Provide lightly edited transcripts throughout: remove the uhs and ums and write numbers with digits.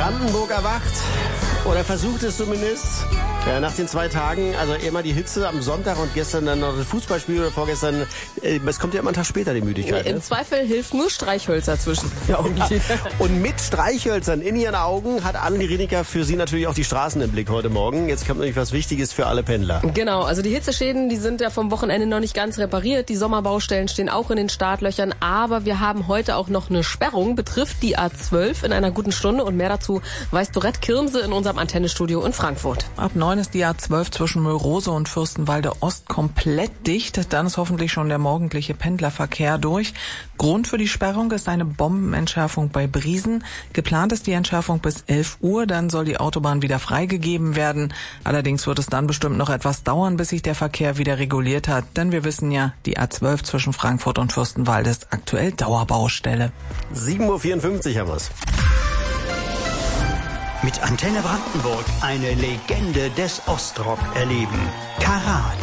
Brandenburg erwacht. Oder versucht es zumindest. Ja, nach den 2 Tagen, also immer die Hitze am Sonntag und gestern dann noch das Fußballspiel oder vorgestern. Es kommt ja immer einen Tag später, die Müdigkeit. Im Zweifel hilft nur Streichhölzer zwischen. Ja, und mit Streichhölzern in ihren Augen hat Anneli Rienecker für Sie natürlich auch die Straßen im Blick heute Morgen. Jetzt kommt nämlich was Wichtiges für alle Pendler. Genau, also die Hitzeschäden, die sind ja vom Wochenende noch nicht ganz repariert. Die Sommerbaustellen stehen auch in den Startlöchern. Aber wir haben heute auch noch eine Sperrung, betrifft die A12 in einer guten Stunde. Und mehr dazu weiß Dorette Kirmse in unserem Antennestudio in Frankfurt. Ab 9 ist die A12 zwischen Müllrose und Fürstenwalde Ost komplett dicht. Dann ist hoffentlich schon der morgendliche Pendlerverkehr durch. Grund für die Sperrung ist eine Bombenentschärfung bei Briesen. Geplant ist die Entschärfung bis 11 Uhr, dann soll die Autobahn wieder freigegeben werden. Allerdings wird es dann bestimmt noch etwas dauern, bis sich der Verkehr wieder reguliert hat. Denn wir wissen ja, die A12 zwischen Frankfurt und Fürstenwalde ist aktuell Dauerbaustelle. 7.54 Uhr haben wir's. Mit Antenne Brandenburg eine Legende des Ostrock erleben. Karat.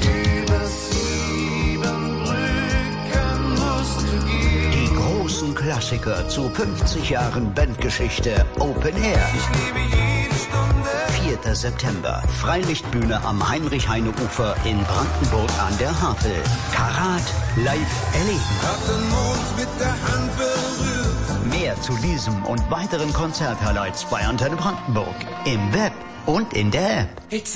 Die großen Klassiker zu 50 Jahren Bandgeschichte Open Air. 4. September. Freilichtbühne am Heinrich-Heine-Ufer in Brandenburg an der Havel. Karat live erleben. Hab den Mond mit der Hand berührt. Mehr zu diesem und weiteren Konzerthighlights bei Antenne Brandenburg. Im Web und in der App.